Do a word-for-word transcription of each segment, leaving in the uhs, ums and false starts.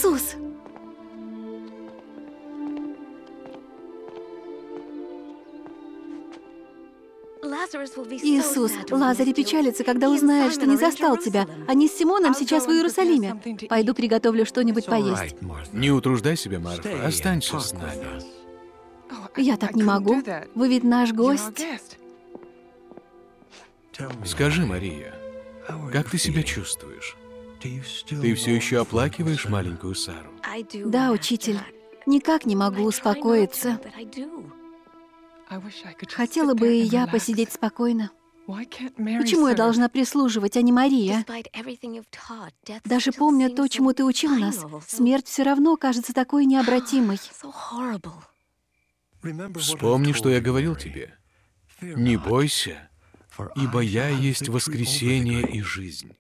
Иисус! Иисус, Лазарь печалится, когда узнает, что не застал тебя. Они с Симоном сейчас в Иерусалиме. Пойду приготовлю что-нибудь поесть. Не утруждай себя, Марфа, останься с нами. Я так не могу. Вы ведь наш гость. Скажи, Мария, как ты себя чувствуешь? Ты все еще оплакиваешь маленькую Сару? Да, учитель. Никак не могу успокоиться. Хотела бы и я посидеть спокойно. Почему я должна прислуживать, а не Мария? Даже помня то, чему ты учил нас, смерть все равно кажется такой необратимой. Вспомни, что я говорил тебе. Не бойся, ибо я есть воскресение и жизнь.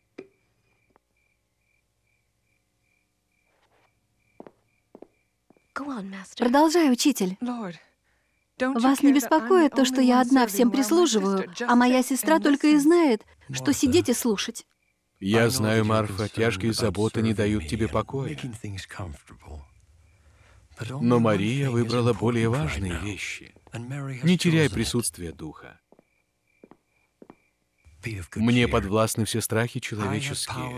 Продолжай, учитель. Вас не беспокоит то, что я одна всем прислуживаю, а моя сестра только и знает, что сидеть и слушать? Я знаю, Марфа, тяжкие заботы не дают тебе покоя. Но Мария выбрала более важные вещи. Не теряй присутствие духа. Мне подвластны все страхи человеческие,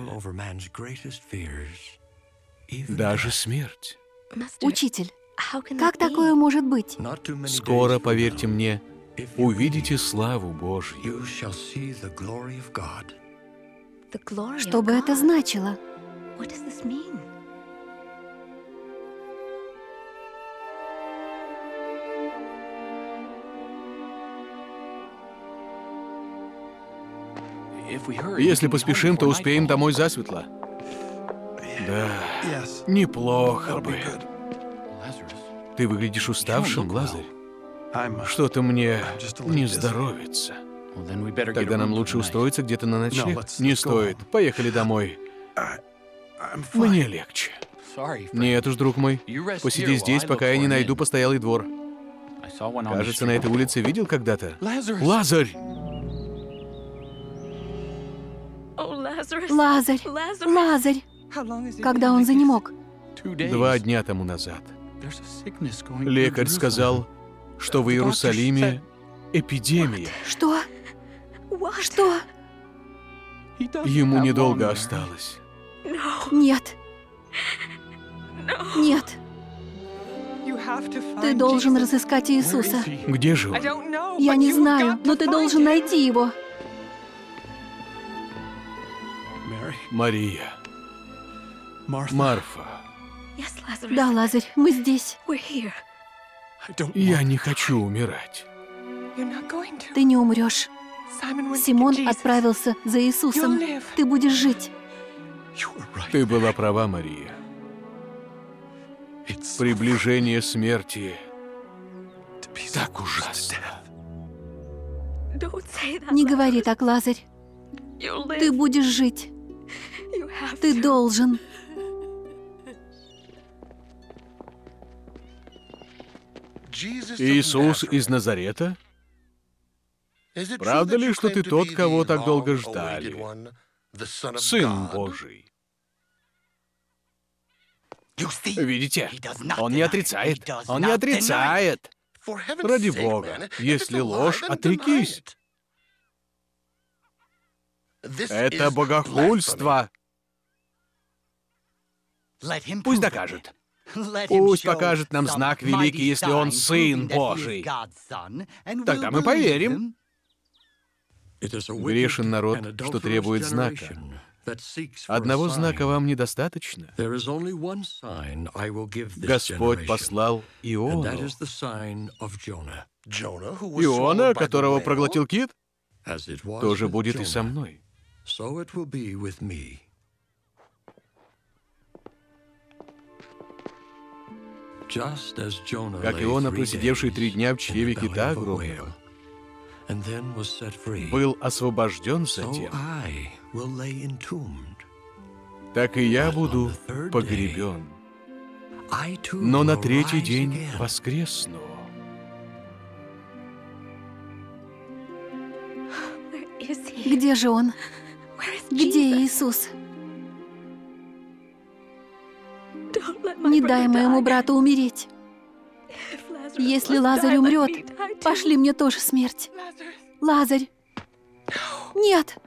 даже смерть. Учитель, как такое может быть? Скоро, поверьте мне, увидите славу Божью. Что бы это значило? Если поспешим, то успеем домой засветло. Да, неплохо бы. Ты выглядишь уставшим, Лазарь. Что-то мне не здоровится. Тогда нам лучше устроиться где-то на ночлег. Не стоит. Поехали домой. Мне легче. Нет уж, друг мой. Посиди здесь, пока я не найду постоялый двор. Кажется, на этой улице видел когда-то. Лазарь! Лазарь! Лазарь! Когда он занемог? Два дня тому назад. Лекарь сказал, что в Иерусалиме эпидемия. Что? Что? Ему недолго осталось. Нет. Нет. Ты должен разыскать Иисуса. Где же он? Я не знаю, но ты должен найти его. Мария. Марфа. Да, Лазарь, мы здесь. Я не хочу умирать. Ты не умрешь. Симон отправился за Иисусом. Ты будешь жить. Ты была права, Мария. Приближение смерти так ужасно. Не говори так, Лазарь. Ты будешь жить. Ты должен. Иисус из Назарета? Правда ли, что ты тот, кого так долго ждали? Сын Божий. Видите? Он не отрицает. Он не отрицает. Ради Бога, если ложь, отрекись. Это богохульство. Пусть докажет. Пусть покажет нам знак великий, если он Сын Божий. Тогда мы поверим. Грешен народ, что требует знака. Одного знака вам недостаточно. Господь послал Иону. Иона, которого проглотил кит, тоже будет и со мной. Как Иона, просидевший три дня в чреве кита огромного, был освобожден затем, так и я буду погребен, но на третий день воскресну. Где же он? Где Иисус? Не дай моему брату умереть. Если Лазарь умрет, пошли мне тоже смерть. Лазарь! Нет!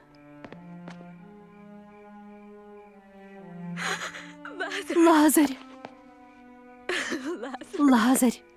Лазарь! Лазарь!